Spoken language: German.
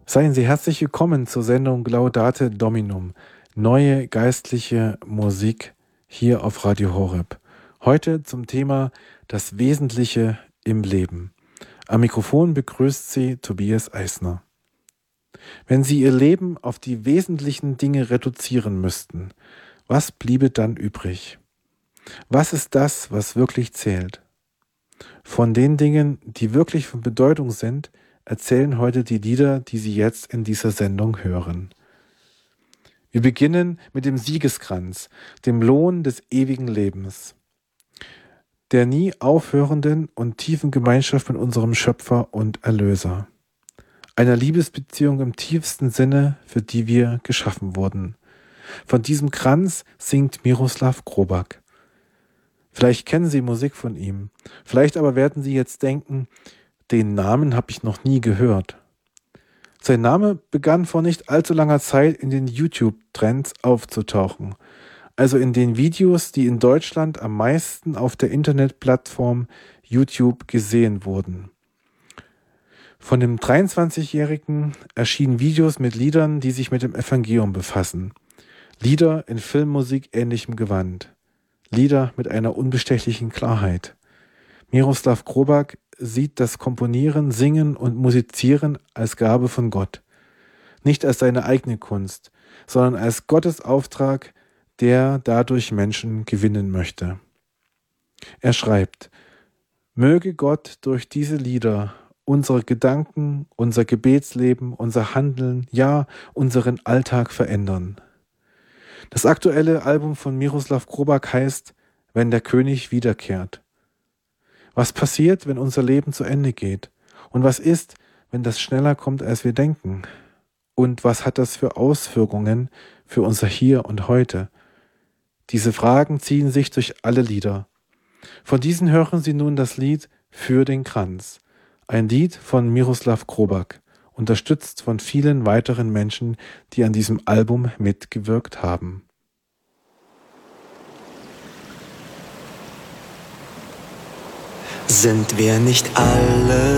Seien Sie herzlich willkommen zur Sendung Laudate Dominum, neue geistliche Musik hier auf Radio Horeb. Heute zum Thema das Wesentliche im Leben. Am Mikrofon begrüßt Sie Tobias Eisner. Wenn Sie Ihr Leben auf die wesentlichen Dinge reduzieren müssten, was bliebe dann übrig? Was ist das, was wirklich zählt? Von den Dingen, die wirklich von Bedeutung sind, erzählen heute die Lieder, die Sie jetzt in dieser Sendung hören. Wir beginnen mit dem Siegeskranz, dem Lohn des ewigen Lebens, der nie aufhörenden und tiefen Gemeinschaft mit unserem Schöpfer und Erlöser, einer Liebesbeziehung im tiefsten Sinne, für die wir geschaffen wurden. Von diesem Kranz singt Miroslav Hrobak. Vielleicht kennen Sie Musik von ihm, vielleicht aber werden Sie jetzt denken, den Namen habe ich noch nie gehört. Sein Name begann vor nicht allzu langer Zeit in den YouTube-Trends aufzutauchen, also in den Videos, die in Deutschland am meisten auf der Internetplattform YouTube gesehen wurden. Von dem 23-Jährigen erschienen Videos mit Liedern, die sich mit dem Evangelium befassen. Lieder in Filmmusik ähnlichem Gewand. Lieder mit einer unbestechlichen Klarheit. Miroslav Hrobak sieht das Komponieren, Singen und Musizieren als Gabe von Gott. Nicht als seine eigene Kunst, sondern als Gottes Auftrag, der dadurch Menschen gewinnen möchte. Er schreibt: Möge Gott durch diese Lieder unsere Gedanken, unser Gebetsleben, unser Handeln, ja, unseren Alltag verändern. Das aktuelle Album von Miroslav Hrobak heißt »Wenn der König wiederkehrt«. Was passiert, wenn unser Leben zu Ende geht? Und was ist, wenn das schneller kommt, als wir denken? Und was hat das für Auswirkungen für unser Hier und Heute? Diese Fragen ziehen sich durch alle Lieder. Von diesen hören Sie nun das Lied »Für den Kranz«, ein Lied von Miroslav Hrobak, unterstützt von vielen weiteren Menschen, die an diesem Album mitgewirkt haben. Sind wir nicht alle